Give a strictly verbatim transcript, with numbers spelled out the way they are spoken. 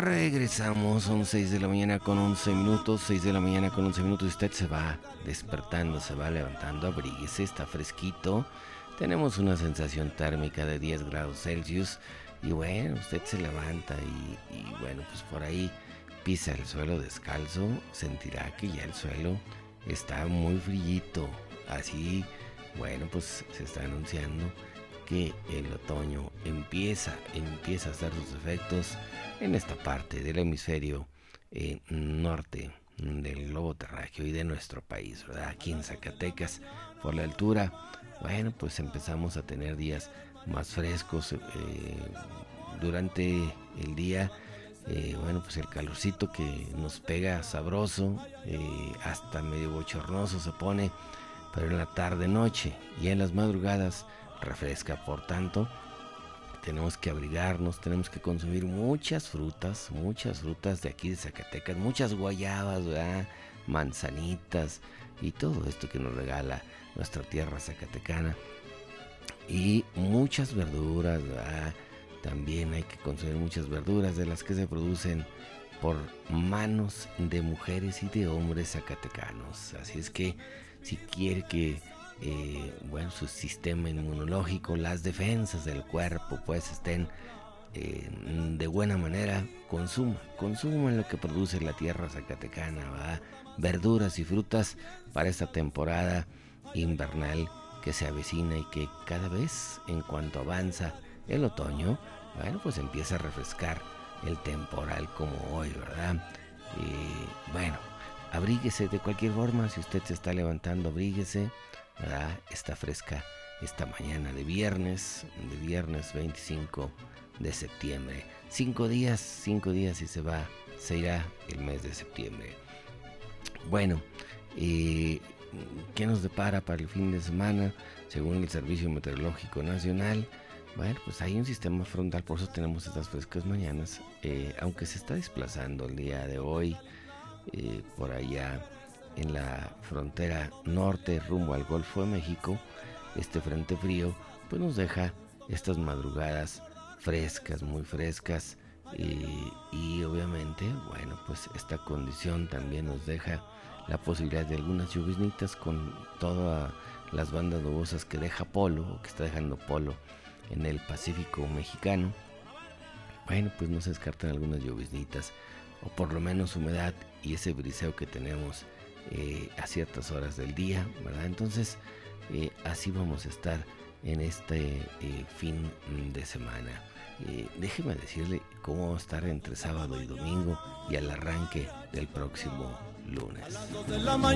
Regresamos, son seis de la mañana con once minutos, seis de la mañana con once minutos. Usted se va despertando, se va levantando, abríguese, está fresquito. Tenemos una sensación térmica de diez grados Celsius y bueno, usted se levanta y, y bueno, pues por ahí pisa el suelo descalzo, sentirá que ya el suelo está muy frillito. Así, bueno, pues se está anunciando que el otoño empieza, empieza a hacer sus efectos en esta parte del hemisferio eh, norte del globo terráqueo y de nuestro país, ¿verdad? Aquí en Zacatecas, por la altura, bueno, pues empezamos a tener días más frescos eh, durante el día. Eh, bueno, pues el calorcito que nos pega sabroso, eh, hasta medio bochornoso se pone, pero en la tarde noche y en las madrugadas refresca. Por tanto, tenemos que abrigarnos, tenemos que consumir muchas frutas, muchas frutas de aquí de Zacatecas, muchas guayabas, ¿verdad? Manzanitas y todo esto que nos regala nuestra tierra zacatecana, y muchas verduras, ¿verdad? También hay que consumir muchas verduras de las que se producen por manos de mujeres y de hombres zacatecanos. Así es que si quiere que eh, bueno, su sistema inmunológico, las defensas del cuerpo pues estén eh, de buena manera, consuma, consuma lo que produce la tierra zacatecana, ¿verdad? Verduras y frutas para esta temporada invernal que se avecina y que cada vez en cuanto avanza el otoño, bueno, pues empieza a refrescar el temporal como hoy, ¿verdad? Y bueno, abríguese de cualquier forma. Si usted se está levantando, abríguese, ¿verdad? Está fresca esta mañana de viernes, de viernes veinticinco de septiembre. Cinco días, cinco días y se va, se irá el mes de septiembre. Bueno, eh, ¿qué nos depara para el fin de semana? Según el Servicio Meteorológico Nacional, bueno, pues hay un sistema frontal, por eso tenemos estas frescas mañanas, eh, aunque se está desplazando el día de hoy eh, por allá en la frontera norte rumbo al Golfo de México. Este frente frío pues nos deja estas madrugadas frescas, muy frescas, eh, y obviamente, bueno, pues esta condición también nos deja la posibilidad de algunas lloviznitas con todas las bandas nubosas que deja Polo, o que está dejando Polo en el Pacífico mexicano. Bueno, pues no se descartan algunas lloviznitas, o por lo menos humedad y ese briseo que tenemos eh, a ciertas horas del día, ¿verdad? Entonces, eh, así vamos a estar en este eh, fin de semana. Eh, déjeme decirle cómo vamos a estar entre sábado y domingo y al arranque del próximo lunes.